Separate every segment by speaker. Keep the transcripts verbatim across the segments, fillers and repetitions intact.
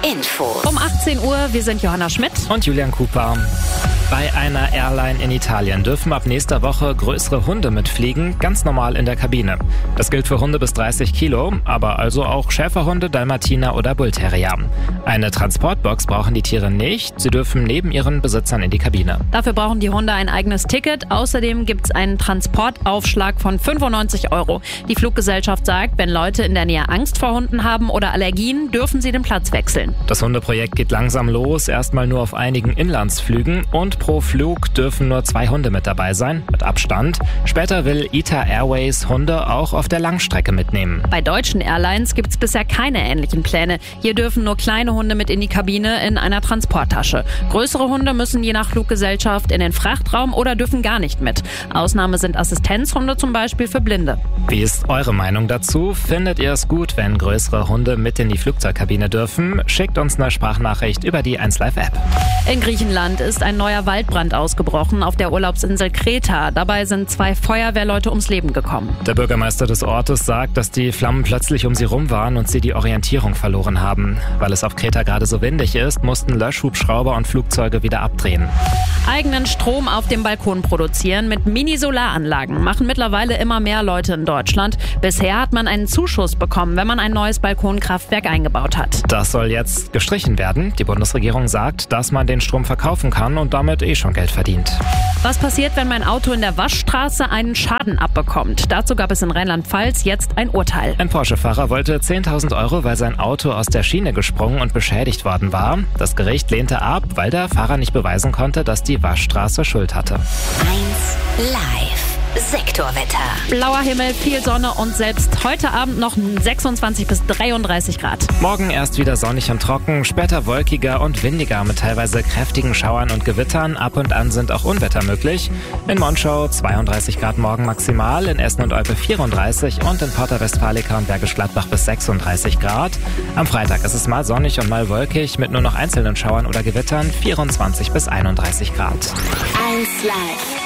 Speaker 1: Info.
Speaker 2: Um achtzehn Uhr, wir sind Johanna Schmidt
Speaker 3: und Julian Cooper. Bei einer Airline in Italien dürfen ab nächster Woche größere Hunde mitfliegen, ganz normal in der Kabine. Das gilt für Hunde bis dreißig Kilo, aber also auch Schäferhunde, Dalmatiner oder Bullterrier. Eine Transportbox brauchen die Tiere nicht, sie dürfen neben ihren Besitzern in die Kabine.
Speaker 2: Dafür brauchen die Hunde ein eigenes Ticket. Außerdem gibt es einen Transportaufschlag von fünfundneunzig Euro. Die Fluggesellschaft sagt, wenn Leute in der Nähe Angst vor Hunden haben oder Allergien, dürfen sie den Platz wechseln.
Speaker 3: Das Hundeprojekt geht langsam los, erstmal nur auf einigen Inlandsflügen und pro Flug dürfen nur zwei Hunde mit dabei sein, mit Abstand. Später will ITA Airways Hunde auch auf der Langstrecke mitnehmen.
Speaker 2: Bei deutschen Airlines gibt es bisher keine ähnlichen Pläne. Hier dürfen nur kleine Hunde mit in die Kabine in einer Transporttasche. Größere Hunde müssen je nach Fluggesellschaft in den Frachtraum oder dürfen gar nicht mit. Ausnahme sind Assistenzhunde, zum Beispiel für Blinde.
Speaker 3: Wie ist eure Meinung dazu? Findet ihr es gut, wenn größere Hunde mit in die Flugzeugkabine dürfen? Schickt uns eine Sprachnachricht über die eins Live App.
Speaker 2: In Griechenland ist ein neuer Waldbrand ausgebrochen auf der Urlaubsinsel Kreta. Dabei sind zwei Feuerwehrleute ums Leben gekommen.
Speaker 3: Der Bürgermeister des Ortes sagt, dass die Flammen plötzlich um sie rum waren und sie die Orientierung verloren haben. Weil es auf Kreta gerade so windig ist, mussten Löschhubschrauber und Flugzeuge wieder abdrehen.
Speaker 2: Eigenen Strom auf dem Balkon produzieren mit Mini-Solaranlagen machen mittlerweile immer mehr Leute in Deutschland. Bisher hat man einen Zuschuss bekommen, wenn man ein neues Balkonkraftwerk eingebaut hat.
Speaker 3: Das soll jetzt gestrichen werden. Die Bundesregierung sagt, dass man den Strom verkaufen kann und damit eh schon Geld verdient.
Speaker 2: Was passiert, wenn mein Auto in der Waschstraße einen Schaden abbekommt? Dazu gab es in Rheinland-Pfalz jetzt ein Urteil.
Speaker 3: Ein Porsche-Fahrer wollte zehntausend Euro, weil sein Auto aus der Schiene gesprungen und beschädigt worden war. Das Gericht lehnte ab, weil der Fahrer nicht beweisen konnte, dass die Waschstraße Schuld hatte.
Speaker 1: eins Live. Sektorwetter.
Speaker 2: Blauer Himmel, viel Sonne und selbst heute Abend noch sechsundzwanzig bis dreiunddreißig Grad.
Speaker 3: Morgen erst wieder sonnig und trocken, später wolkiger und windiger mit teilweise kräftigen Schauern und Gewittern. Ab und an sind auch Unwetter möglich. In Monschau zweiunddreißig Grad morgen maximal, in Essen und Olpe vierunddreißig und in Porta Westfalica und Bergisch Gladbach bis sechsunddreißig Grad. Am Freitag ist es mal sonnig und mal wolkig mit nur noch einzelnen Schauern oder Gewittern, vierundzwanzig bis einunddreißig Grad.
Speaker 1: eins Live.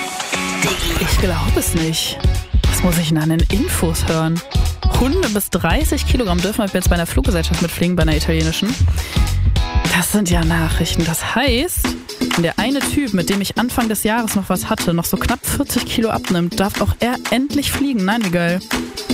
Speaker 4: Ich glaube es nicht. Was muss ich denn an den Infos hören? Hunde bis dreißig Kilogramm dürfen jetzt bei einer Fluggesellschaft mitfliegen, bei einer italienischen. Das sind ja Nachrichten. Das heißt, wenn der eine Typ, mit dem ich Anfang des Jahres noch was hatte, noch so knapp vierzig Kilo abnimmt, darf auch er endlich fliegen. Nein, wie geil.